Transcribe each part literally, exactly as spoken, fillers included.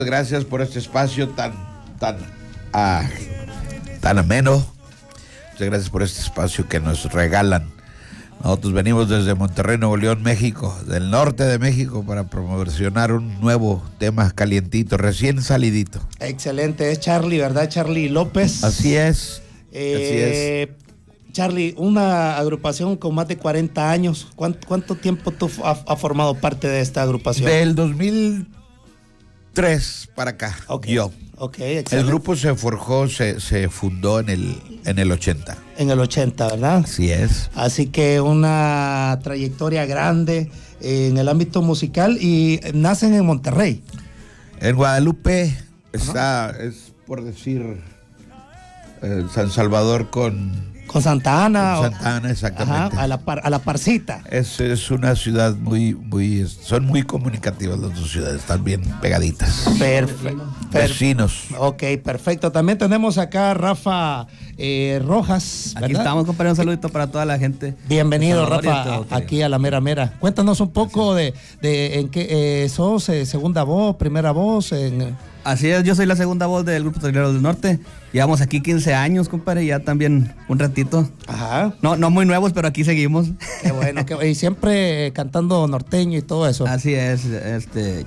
Gracias por este espacio tan, tan, ah, tan ameno. Muchas gracias por este espacio que nos regalan. Nosotros venimos desde Monterrey, Nuevo León, México, del norte de México, para promocionar un nuevo tema calientito, recién salidito. Excelente, es Charly, ¿verdad? Charly López. Así es. Eh, así es. Charly, una agrupación con más de cuarenta años. ¿Cuánto, cuánto tiempo tú has ha formado parte de esta agrupación? Del dos mil tres para acá. Okay. Yo. Okay, excelente. El grupo se forjó, se, se fundó en el, en el ochenta. En el ochenta, ¿verdad? Así es. Así que una trayectoria grande en el ámbito musical y nacen en Monterrey. En Guadalupe está, es por decir, eh, San Salvador con... Con Santa Ana. Con Santa Ana, exactamente. Ajá, a la par, a la parcita. Es, es una ciudad muy, muy, son muy comunicativas las dos ciudades, están bien pegaditas. Perfecto. Vecinos. Ok, perfecto. También tenemos acá a Rafa eh, Rojas, ¿verdad? Aquí estamos, compadre, un saludito para toda la gente. Bienvenido, Rafa, todo, aquí a la mera mera. Cuéntanos un poco de, de en qué eh, sos, eh, segunda voz, primera voz. En... Así es, yo soy la segunda voz del Grupo Traileros del Norte. Llevamos aquí quince años, compadre, ya también un ratito. Ajá. No, no muy nuevos, pero aquí seguimos. Qué bueno, qué, y siempre cantando norteño y todo eso. Así es, este,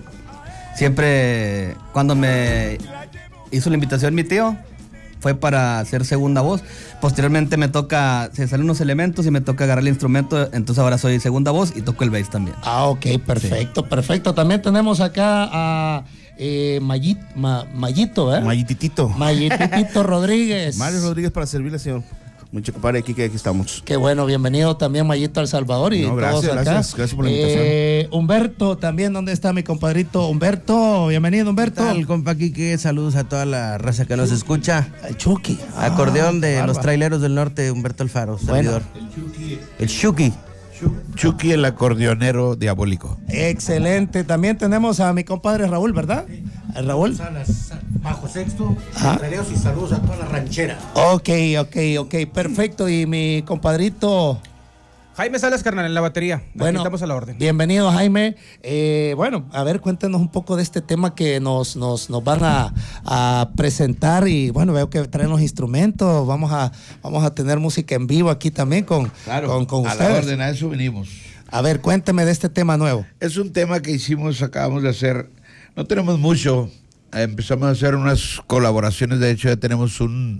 siempre cuando me hizo la invitación mi tío, fue para ser segunda voz. Posteriormente me toca, se salen unos elementos y me toca agarrar el instrumento, entonces ahora soy segunda voz y toco el bass también. Ah, ok, perfecto, sí. perfecto. También tenemos acá a... Eh, Mayit, Ma, Mayito, ¿eh? Mayititito. Mayititito Rodríguez. Mario Rodríguez para servirle, señor. Mucho compadre, aquí que aquí estamos. Qué bueno, bienvenido también Mayito al Salvador y no, gracias, todos acá. Gracias, gracias por la invitación. Eh, Humberto también, ¿dónde está mi compadrito Humberto? Bienvenido, Humberto. ¿Qué tal, compa Quique? Saludos a toda la raza que nos escucha. El Chucky. Ah, Acordeón de barba. Los Traileros del Norte, Humberto Alfaro, servidor. Bueno. El Chucky. El Chucky. Chucky, el acordeonero diabólico. Excelente. También tenemos a mi compadre Raúl, ¿verdad? ¿El Raúl? Salas, bajo sexto, ah. y saludos a toda la ranchera. Ok, ok, ok, perfecto. Y mi compadrito... Jaime Salas, carnal, en la batería. Bueno, estamos a la orden. Bienvenido, Jaime. Eh, bueno, a ver, cuéntenos un poco de este tema que nos, nos, nos van a, a presentar. Y bueno, veo que traen los instrumentos. Vamos a, vamos a tener música en vivo aquí también con, claro, con, con a ustedes. la orden, a eso venimos. A ver, cuénteme de este tema nuevo. Es un tema que hicimos, acabamos de hacer. No tenemos mucho. Empezamos a hacer unas colaboraciones. De hecho, ya tenemos un,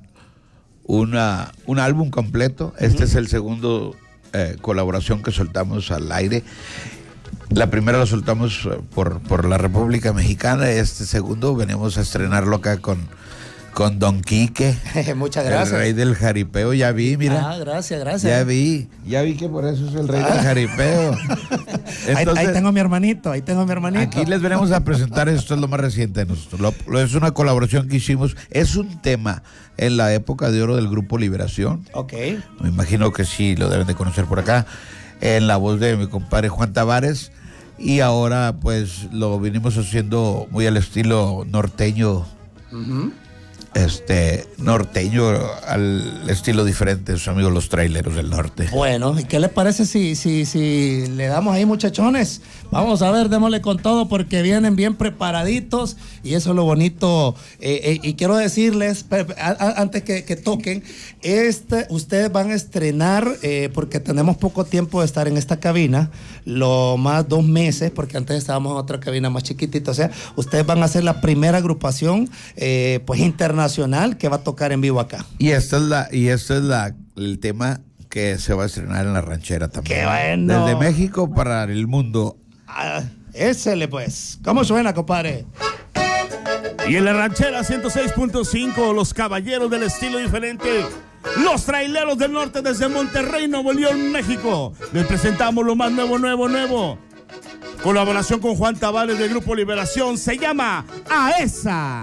una, un álbum completo. Este uh-huh. es el segundo... Eh, colaboración que soltamos al aire. La primera la soltamos por, por la República Mexicana. Este segundo venimos a estrenarlo acá con, con Don Quique. Muchas gracias. El rey del jaripeo, ya vi, mira. Ah, gracias, gracias. Ya vi, ya vi que por eso es el rey ah. del jaripeo. Entonces, ahí, ahí tengo a mi hermanito, ahí tengo a mi hermanito. Aquí les venimos a presentar, esto es lo más reciente de nosotros. Lo, lo, es una colaboración que hicimos, es un tema en la época de oro del Grupo Liberación. Ok. Me imagino que sí, lo deben de conocer por acá. En la voz de mi compadre Juan Tavares. Y ahora pues lo vinimos haciendo muy al estilo norteño. Uh-huh. Este, norteño al estilo diferente de sus amigos los Traileros del Norte. Bueno, ¿y qué les parece si, si, si le damos ahí, muchachones? Vamos a ver, démosle con todo porque vienen bien preparaditos y eso es lo bonito. Eh, eh, y quiero decirles, a, a, antes que, que toquen, este, ustedes van a estrenar, eh, porque tenemos poco tiempo de estar en esta cabina, lo más dos meses, porque antes estábamos en otra cabina más chiquitita. O sea, ustedes van a ser la primera agrupación, eh, pues internacional nacional que va a tocar en vivo acá. Y esta es la y este es la el tema que se va a estrenar en la ranchera también. ¡Qué bueno! Desde México para el mundo. Ah, ésele pues. ¿Cómo suena, compadre? Y en la ranchera ciento seis punto cinco, los caballeros del estilo diferente, los Traileros del Norte desde Monterrey, Nuevo León, México. Les presentamos lo más nuevo, nuevo, nuevo. Colaboración con Juan Tavares del Grupo Liberación, se llama A Esa.